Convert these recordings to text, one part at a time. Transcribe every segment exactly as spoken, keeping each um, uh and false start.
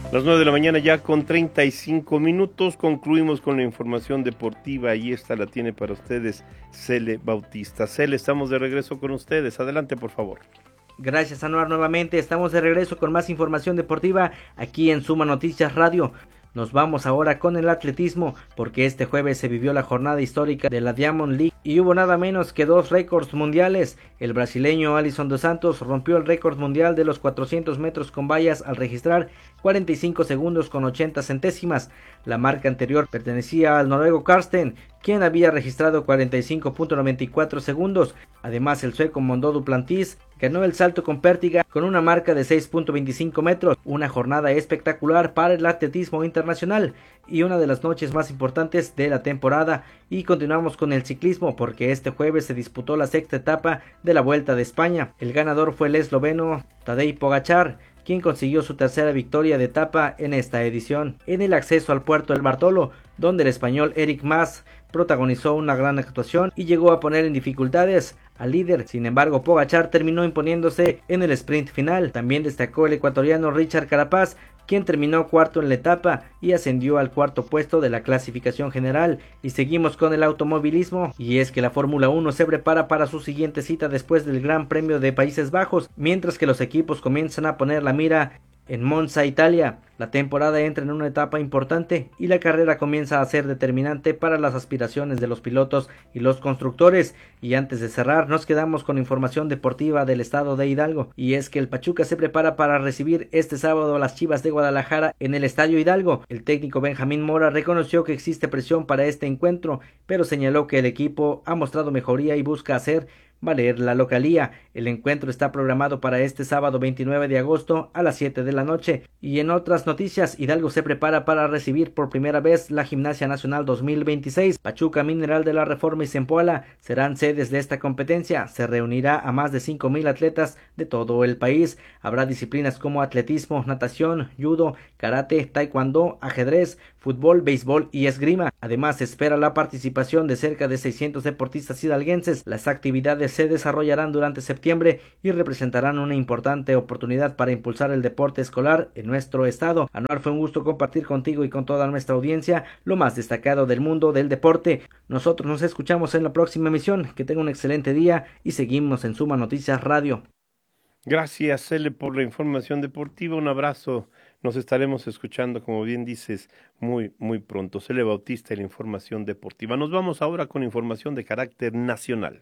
Las nueve de la mañana ya con treinta y cinco minutos, concluimos con la información deportiva y esta la tiene para ustedes Cele Bautista. Cele, estamos de regreso con ustedes, adelante por favor. Gracias, Anuar, nuevamente estamos de regreso con más información deportiva aquí en Suma Noticias Radio. Nos vamos ahora con el atletismo, porque este jueves se vivió la jornada histórica de la Diamond League y hubo nada menos que dos récords mundiales. El brasileño Alisson dos Santos rompió el récord mundial de los cuatrocientos metros con vallas al registrar cuarenta y cinco segundos con ochenta centésimas. La marca anterior pertenecía al noruego Karsten, quien había registrado cuarenta y cinco punto noventa y cuatro segundos. Además, el sueco Mondo Duplantis ganó el salto con pértiga con una marca de seis punto veinticinco metros, una jornada espectacular para el atletismo internacional y una de las noches más importantes de la temporada. Y continuamos con el ciclismo, porque este jueves se disputó la sexta etapa de la Vuelta de España. El ganador fue el esloveno Tadej Pogačar, quien consiguió su tercera victoria de etapa en esta edición. En el acceso al puerto del Bartolo, donde el español Eric Mas protagonizó una gran actuación y llegó a poner en dificultades al líder. Sin embargo, Pogačar terminó imponiéndose en el sprint final. También destacó el ecuatoriano Richard Carapaz, quien terminó cuarto en la etapa y ascendió al cuarto puesto de la clasificación general. Y seguimos con el automovilismo, y es que la Fórmula uno se prepara para su siguiente cita después del Gran Premio de Países Bajos, mientras que los equipos comienzan a poner la mira en Monza, Italia. La temporada entra en una etapa importante y la carrera comienza a ser determinante para las aspiraciones de los pilotos y los constructores. Y antes de cerrar, nos quedamos con información deportiva del estado de Hidalgo, y es que el Pachuca se prepara para recibir este sábado a las Chivas de Guadalajara en el Estadio Hidalgo. El técnico Benjamín Mora reconoció que existe presión para este encuentro, pero señaló que el equipo ha mostrado mejoría y busca hacer valer la localía. El encuentro está programado para este sábado veintinueve de agosto a las siete de la noche. Y en otras noticias, Hidalgo se prepara para recibir por primera vez la Gimnasia Nacional dos mil veintiséis. Pachuca, Mineral de la Reforma y Zempoala serán sedes de esta competencia. Se reunirá a más de cinco mil atletas de todo el país. Habrá disciplinas como atletismo, natación, judo, karate, taekwondo, ajedrez, fútbol, béisbol y esgrima. Además, se espera la participación de cerca de seiscientos deportistas hidalguenses. Las actividades se desarrollarán durante septiembre y representarán una importante oportunidad para impulsar el deporte escolar en nuestro estado. Anuar, fue un gusto compartir contigo y con toda nuestra audiencia lo más destacado del mundo del deporte. Nosotros nos escuchamos en la próxima emisión. Que tenga un excelente día y seguimos en Suma Noticias Radio. Gracias, Cele, por la información deportiva. Un abrazo. Nos estaremos escuchando, como bien dices, muy, muy pronto. Cele Bautista y la información deportiva. Nos vamos ahora con información de carácter nacional.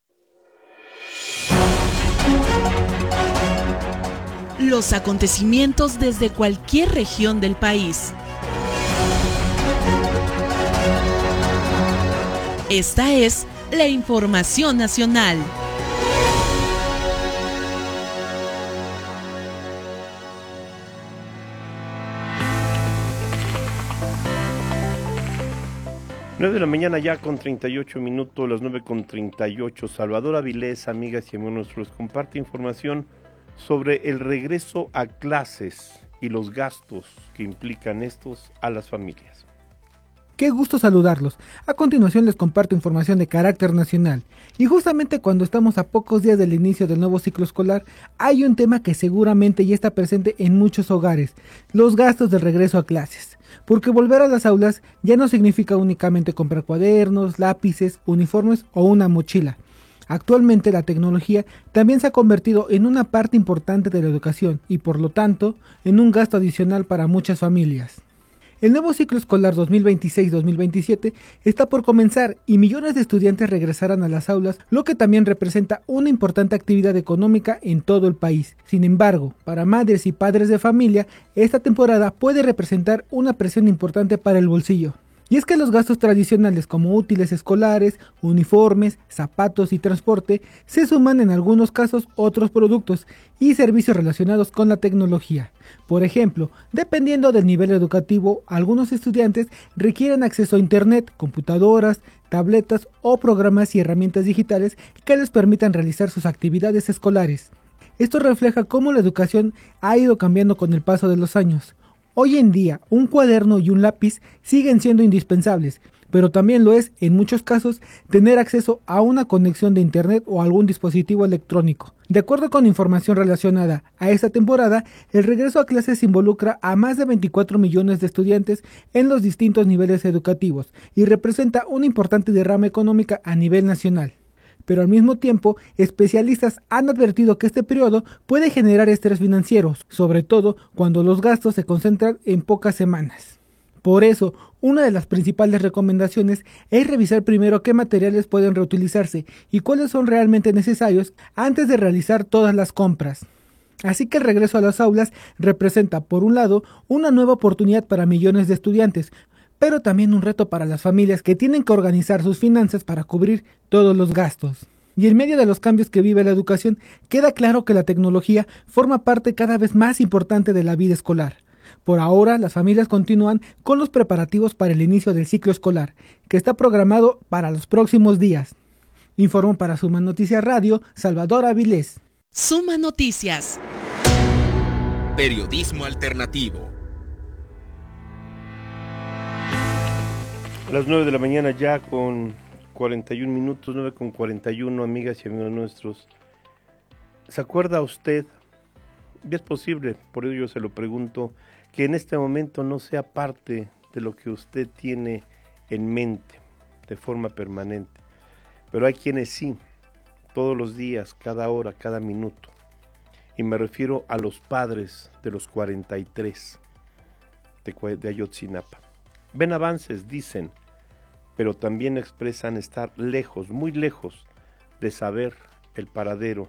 Los acontecimientos desde cualquier región del país. Esta es la información nacional. nueve de la mañana ya con treinta y ocho minutos, las nueve con treinta y ocho. Salvador Avilés, amigas y amigos nuestros, comparte información sobre el regreso a clases y los gastos que implican estos a las familias. Qué gusto saludarlos. A continuación les comparto información de carácter nacional. Y justamente cuando estamos a pocos días del inicio del nuevo ciclo escolar, hay un tema que seguramente ya está presente en muchos hogares: los gastos del regreso a clases. Porque volver a las aulas ya no significa únicamente comprar cuadernos, lápices, uniformes o una mochila. Actualmente la tecnología también se ha convertido en una parte importante de la educación y por lo tanto en un gasto adicional para muchas familias. El nuevo ciclo escolar dos mil veintiséis dos mil veintisiete está por comenzar y millones de estudiantes regresarán a las aulas, lo que también representa una importante actividad económica en todo el país. Sin embargo, para madres y padres de familia, esta temporada puede representar una presión importante para el bolsillo. Y es que los gastos tradicionales como útiles escolares, uniformes, zapatos y transporte se suman en algunos casos otros productos y servicios relacionados con la tecnología. Por ejemplo, dependiendo del nivel educativo, algunos estudiantes requieren acceso a internet, computadoras, tabletas o programas y herramientas digitales que les permitan realizar sus actividades escolares. Esto refleja cómo la educación ha ido cambiando con el paso de los años. Hoy en día, un cuaderno y un lápiz siguen siendo indispensables, pero también lo es, en muchos casos, tener acceso a una conexión de internet o algún dispositivo electrónico. De acuerdo con información relacionada a esta temporada, el regreso a clases involucra a más de veinticuatro millones de estudiantes en los distintos niveles educativos y representa una importante derrama económica a nivel nacional. Pero al mismo tiempo, especialistas han advertido que este periodo puede generar estrés financiero, sobre todo cuando los gastos se concentran en pocas semanas. Por eso, una de las principales recomendaciones es revisar primero qué materiales pueden reutilizarse y cuáles son realmente necesarios antes de realizar todas las compras. Así que el regreso a las aulas representa, por un lado, una nueva oportunidad para millones de estudiantes, pero también un reto para las familias que tienen que organizar sus finanzas para cubrir todos los gastos. Y en medio de los cambios que vive la educación, queda claro que la tecnología forma parte cada vez más importante de la vida escolar. Por ahora, las familias continúan con los preparativos para el inicio del ciclo escolar, que está programado para los próximos días. Informó para Suma Noticias Radio, Salvador Avilés. Suma Noticias. Periodismo alternativo. A las nueve de la mañana ya con cuarenta y un minutos, nueve con cuarenta y uno, amigas y amigos nuestros. ¿Se acuerda usted? Y es posible, por ello yo se lo pregunto, que en este momento no sea parte de lo que usted tiene en mente de forma permanente. Pero hay quienes sí, todos los días, cada hora, cada minuto. Y me refiero a los padres de los cuarenta y tres de, de Ayotzinapa. Ven avances, dicen, pero también expresan estar lejos, muy lejos de saber el paradero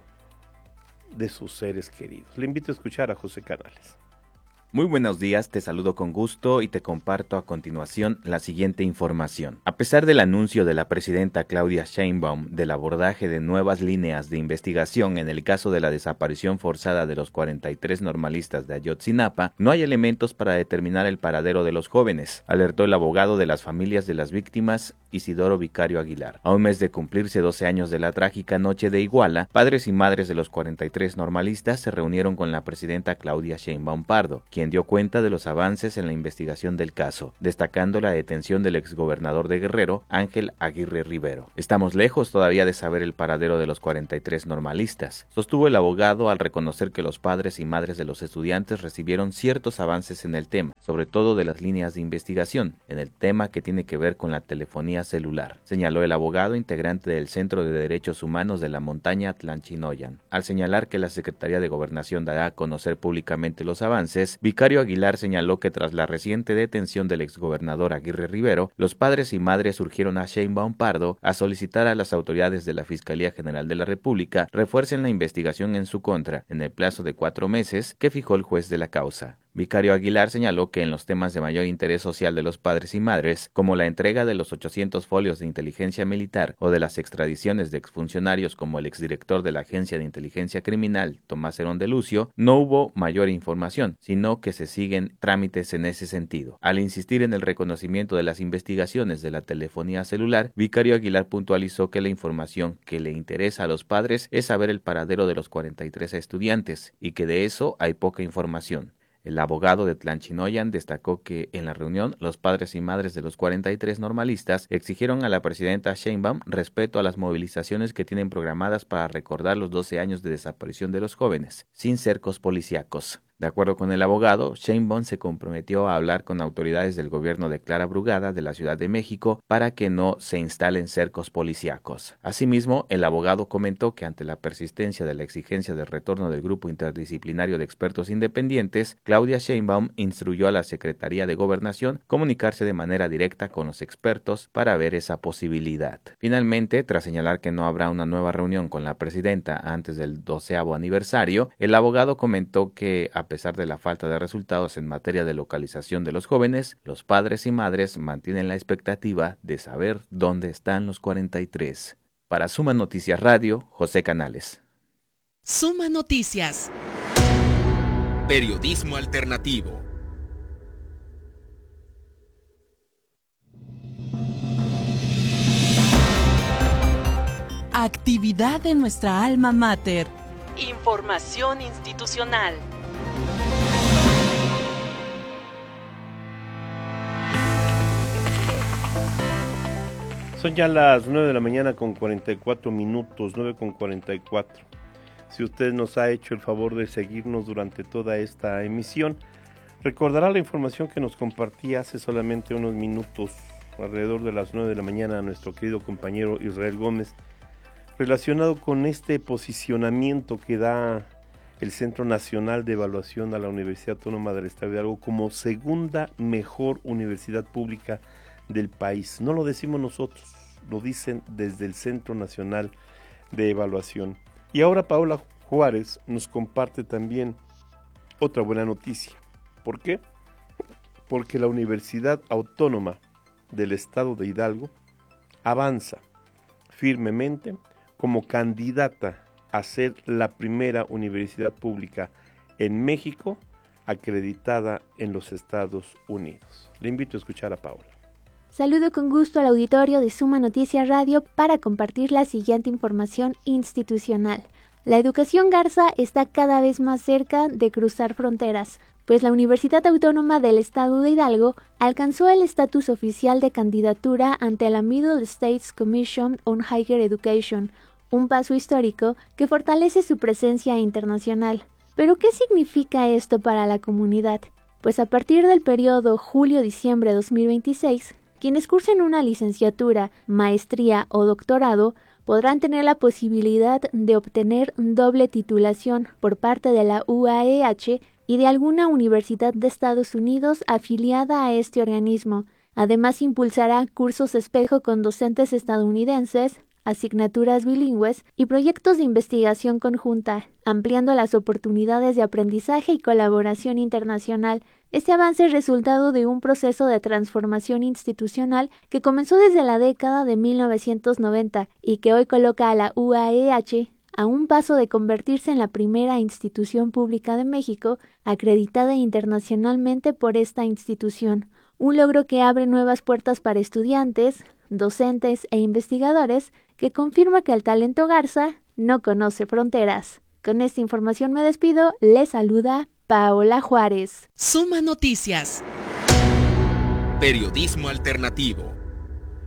de sus seres queridos. Le invito a escuchar a José Canales. Muy buenos días, te saludo con gusto y te comparto a continuación la siguiente información. A pesar del anuncio de la presidenta Claudia Sheinbaum del abordaje de nuevas líneas de investigación en el caso de la desaparición forzada de los cuarenta y tres normalistas de Ayotzinapa, no hay elementos para determinar el paradero de los jóvenes, alertó el abogado de las familias de las víctimas, Isidoro Vicario Aguilar. A un mes de cumplirse doce años de la trágica noche de Iguala, padres y madres de los cuarenta y tres normalistas se reunieron con la presidenta Claudia Sheinbaum Pardo, quien dio cuenta de los avances en la investigación del caso, destacando la detención del exgobernador de Guerrero, Ángel Aguirre Rivero. Estamos lejos todavía de saber el paradero de los cuarenta y tres normalistas, sostuvo el abogado al reconocer que los padres y madres de los estudiantes recibieron ciertos avances en el tema, sobre todo de las líneas de investigación, en el tema que tiene que ver con la telefonía celular, señaló el abogado integrante del Centro de Derechos Humanos de la Montaña Tlanchinoyan. Al señalar que la Secretaría de Gobernación dará a conocer públicamente los avances, Vicario Aguilar señaló que tras la reciente detención del exgobernador Aguirre Rivero, los padres y madres urgieron a Sheinbaum Pardo a solicitar a las autoridades de la Fiscalía General de la República refuercen la investigación en su contra, en el plazo de cuatro meses que fijó el juez de la causa. Vicario Aguilar señaló que en los temas de mayor interés social de los padres y madres, como la entrega de los ochocientos folios de inteligencia militar o de las extradiciones de exfuncionarios como el exdirector de la Agencia de Inteligencia Criminal, Tomás Herón de Lucio, no hubo mayor información, sino que se siguen trámites en ese sentido. Al insistir en el reconocimiento de las investigaciones de la telefonía celular, Vicario Aguilar puntualizó que la información que le interesa a los padres es saber el paradero de los cuarenta y tres estudiantes y que de eso hay poca información. El abogado de Tlanchinoyan destacó que en la reunión los padres y madres de los cuarenta y tres normalistas exigieron a la presidenta Sheinbaum respeto a las movilizaciones que tienen programadas para recordar los doce años de desaparición de los jóvenes, sin cercos policíacos. De acuerdo con el abogado, Sheinbaum se comprometió a hablar con autoridades del gobierno de Clara Brugada de la Ciudad de México para que no se instalen cercos policíacos. Asimismo, el abogado comentó que ante la persistencia de la exigencia del retorno del grupo interdisciplinario de expertos independientes, Claudia Sheinbaum instruyó a la Secretaría de Gobernación comunicarse de manera directa con los expertos para ver esa posibilidad. Finalmente, tras señalar que no habrá una nueva reunión con la presidenta antes del doceavo aniversario, el abogado comentó que a A pesar de la falta de resultados en materia de localización de los jóvenes, los padres y madres mantienen la expectativa de saber dónde están los cuarenta y tres. Para Suma Noticias Radio, José Canales. Suma Noticias. Periodismo alternativo. Actividad de nuestra alma mater. Información institucional. Son ya las nueve de la mañana con cuarenta y cuatro minutos, nueve con cuarenta y cuatro. Si usted nos ha hecho el favor de seguirnos durante toda esta emisión, recordará la información que nos compartía hace solamente unos minutos, alrededor de las nueve de la mañana, nuestro querido compañero Israel Gómez, relacionado con este posicionamiento que da el Centro Nacional de Evaluación a la Universidad Autónoma del Estado de Hidalgo como segunda mejor universidad pública del país. No lo decimos nosotros, lo dicen desde el Centro Nacional de Evaluación. Y ahora Paola Juárez nos comparte también otra buena noticia. ¿Por qué? Porque la Universidad Autónoma del Estado de Hidalgo avanza firmemente como candidata a ser la primera universidad pública en México acreditada en los Estados Unidos. Le invito a escuchar a Paola. Saludo con gusto al auditorio de Suma Noticias Radio para compartir la siguiente información institucional. La educación Garza está cada vez más cerca de cruzar fronteras, pues la Universidad Autónoma del Estado de Hidalgo alcanzó el estatus oficial de candidatura ante la Middle States Commission on Higher Education, un paso histórico que fortalece su presencia internacional. ¿Pero qué significa esto para la comunidad? Pues a partir del periodo julio-diciembre dos mil veintiséis, quienes cursen una licenciatura, maestría o doctorado podrán tener la posibilidad de obtener doble titulación por parte de la U A E H y de alguna universidad de Estados Unidos afiliada a este organismo. Además, impulsará cursos espejo con docentes estadounidenses, asignaturas bilingües y proyectos de investigación conjunta, ampliando las oportunidades de aprendizaje y colaboración internacional. Este avance es resultado de un proceso de transformación institucional que comenzó desde la década de mil novecientos noventa y que hoy coloca a la U A E H a un paso de convertirse en la primera institución pública de México acreditada internacionalmente por esta institución, un logro que abre nuevas puertas para estudiantes, docentes e investigadores, que confirma que el talento Garza no conoce fronteras. Con esta información me despido, les saluda Paola Juárez. Suma Noticias. Periodismo alternativo.